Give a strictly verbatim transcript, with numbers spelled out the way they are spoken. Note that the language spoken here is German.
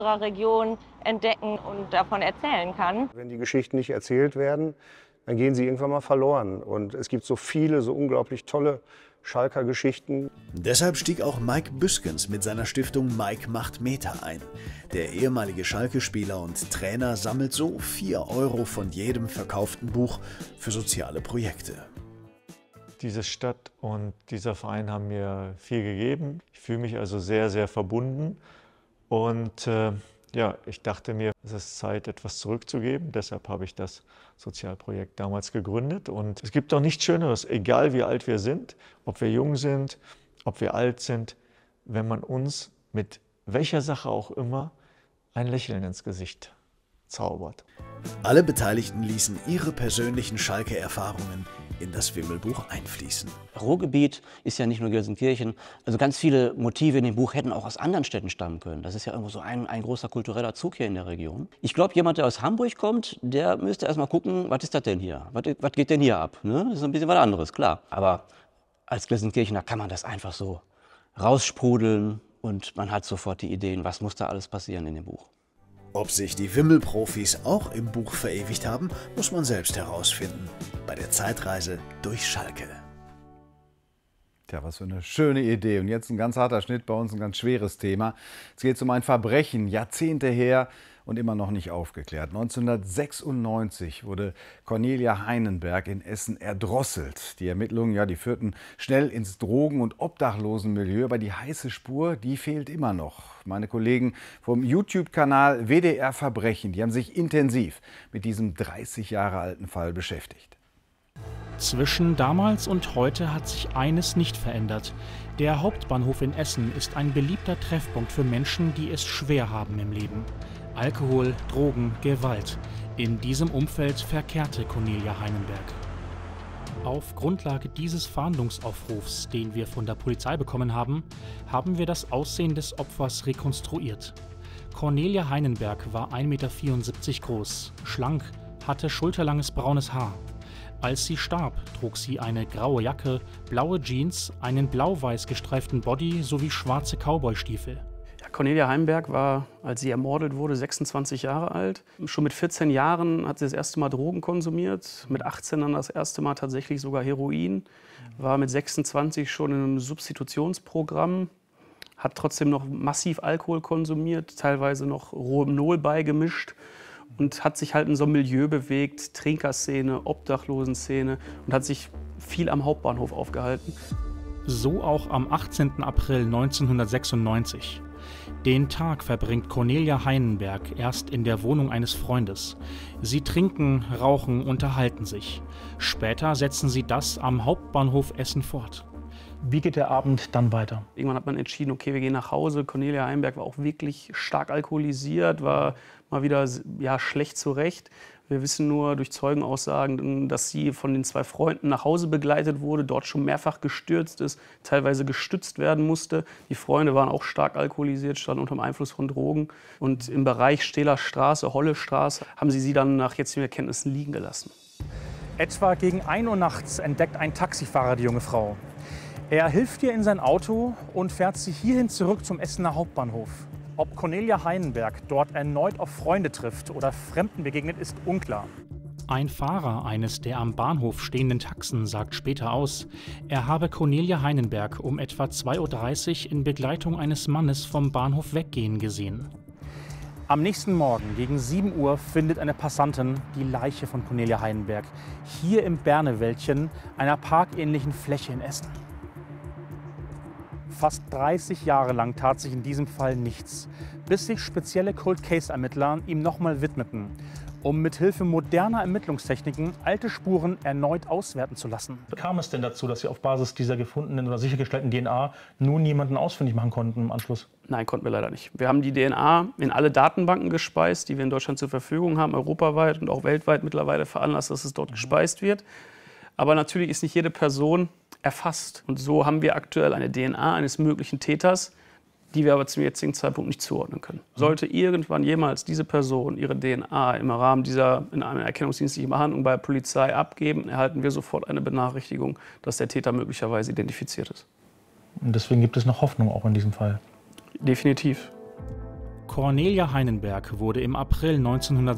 unserer Region entdecken und davon erzählen kann. Wenn die Geschichten nicht erzählt werden, dann gehen sie irgendwann mal verloren. Und es gibt so viele, so unglaublich tolle Schalker Geschichten. Deshalb stieg auch Mike Büskens mit seiner Stiftung Mike macht Meter ein. Der ehemalige Schalke-Spieler und Trainer sammelt so vier Euro von jedem verkauften Buch für soziale Projekte. Diese Stadt und dieser Verein haben mir viel gegeben. Ich fühle mich also sehr, sehr verbunden. Und äh, ja, ich dachte mir, es ist Zeit, etwas zurückzugeben. Deshalb habe ich das Sozialprojekt damals gegründet. Und es gibt doch nichts Schöneres, egal wie alt wir sind, ob wir jung sind, ob wir alt sind, wenn man uns mit welcher Sache auch immer ein Lächeln ins Gesicht zaubert. Alle Beteiligten ließen ihre persönlichen Schalke-Erfahrungen in das Wimmelbuch einfließen. Ruhrgebiet ist ja nicht nur Gelsenkirchen. Also ganz viele Motive in dem Buch hätten auch aus anderen Städten stammen können. Das ist ja irgendwo so ein, ein großer kultureller Zug hier in der Region. Ich glaube, jemand, der aus Hamburg kommt, der müsste erst mal gucken, was ist das denn hier? Was, was geht denn hier ab? Ne? Das ist ein bisschen was anderes, klar. Aber als Gelsenkirchener kann man das einfach so raussprudeln und man hat sofort die Ideen, was muss da alles passieren in dem Buch. Ob sich die Wimmelprofis auch im Buch verewigt haben, muss man selbst herausfinden. Bei der Zeitreise durch Schalke. Tja, was für eine schöne Idee. Und jetzt ein ganz harter Schnitt, bei uns ein ganz schweres Thema. Es geht um ein Verbrechen, Jahrzehnte her und immer noch nicht aufgeklärt. neunzehnhundertsechsundneunzig wurde Cornelia Heinenberg in Essen erdrosselt. Die Ermittlungen, ja, die führten schnell ins Drogen- und Obdachlosenmilieu, aber die heiße Spur, die fehlt immer noch. Meine Kollegen vom YouTube-Kanal W D R Verbrechen, die haben sich intensiv mit diesem dreißig Jahre alten Fall beschäftigt. Zwischen damals und heute hat sich eines nicht verändert. Der Hauptbahnhof in Essen ist ein beliebter Treffpunkt für Menschen, die es schwer haben im Leben. Alkohol, Drogen, Gewalt. In diesem Umfeld verkehrte Cornelia Heinenberg. Auf Grundlage dieses Fahndungsaufrufs, den wir von der Polizei bekommen haben, haben wir das Aussehen des Opfers rekonstruiert. Cornelia Heinenberg war ein Meter vierundsiebzig groß, schlank, hatte schulterlanges braunes Haar. Als sie starb, trug sie eine graue Jacke, blaue Jeans, einen blau-weiß gestreiften Body sowie schwarze Cowboystiefel. Ja, Cornelia Heinenberg war, als sie ermordet wurde, sechsundzwanzig Jahre alt. Schon mit vierzehn Jahren hat sie das erste Mal Drogen konsumiert, mit achtzehn dann das erste Mal tatsächlich sogar Heroin, war mit sechsundzwanzig schon in einem Substitutionsprogramm, hat trotzdem noch massiv Alkohol konsumiert, teilweise noch Rohypnol beigemischt. Und hat sich halt in so einem Milieu bewegt, Trinkerszene, Obdachlosenszene und hat sich viel am Hauptbahnhof aufgehalten. So auch am achtzehnten April neunzehnhundertsechsundneunzig. Den Tag verbringt Cornelia Heinenberg erst in der Wohnung eines Freundes. Sie trinken, rauchen, unterhalten sich. Später setzen sie das am Hauptbahnhof Essen fort. Wie geht der Abend dann weiter? Irgendwann hat man entschieden, okay, wir gehen nach Hause. Cornelia Heinenberg war auch wirklich stark alkoholisiert, war mal wieder ja, schlecht zurecht. Wir wissen nur durch Zeugenaussagen, dass sie von den zwei Freunden nach Hause begleitet wurde, dort schon mehrfach gestürzt ist, teilweise gestützt werden musste. Die Freunde waren auch stark alkoholisiert, standen unter dem Einfluss von Drogen. Und im Bereich Stehler Straße, Holle Straße, haben sie sie dann nach jetzigen Erkenntnissen liegen gelassen. Etwa gegen ein Uhr nachts entdeckt ein Taxifahrer die junge Frau. Er hilft ihr in sein Auto und fährt sie hierhin zurück zum Essener Hauptbahnhof. Ob Cornelia Heinenberg dort erneut auf Freunde trifft oder Fremden begegnet, ist unklar. Ein Fahrer eines der am Bahnhof stehenden Taxen sagt später aus, er habe Cornelia Heinenberg um etwa zwei Uhr dreißig in Begleitung eines Mannes vom Bahnhof weggehen gesehen. Am nächsten Morgen gegen sieben Uhr findet eine Passantin die Leiche von Cornelia Heinenberg hier im Bernewäldchen, einer parkähnlichen Fläche in Essen. Fast dreißig Jahre lang tat sich in diesem Fall nichts, bis sich spezielle Cold-Case-Ermittler ihm nochmal widmeten, um mithilfe moderner Ermittlungstechniken alte Spuren erneut auswerten zu lassen. Kam es denn dazu, dass Sie auf Basis dieser gefundenen oder sichergestellten D N A nun jemanden ausfindig machen konnten im Anschluss? Nein, konnten wir leider nicht. Wir haben die D N A in alle Datenbanken gespeist, die wir in Deutschland zur Verfügung haben, europaweit und auch weltweit mittlerweile veranlasst, dass es dort mhm. gespeist wird. Aber natürlich ist nicht jede Person erfasst. Und so haben wir aktuell eine D N A eines möglichen Täters, die wir aber zum jetzigen Zeitpunkt nicht zuordnen können. Sollte irgendwann jemals diese Person ihre D N A im Rahmen dieser in einer erkennungsdienstlichen Behandlung bei der Polizei abgeben, erhalten wir sofort eine Benachrichtigung, dass der Täter möglicherweise identifiziert ist. Und deswegen gibt es noch Hoffnung auch in diesem Fall? Definitiv. Cornelia Heinenberg wurde im April neunzehnhundertsechsundsiebzig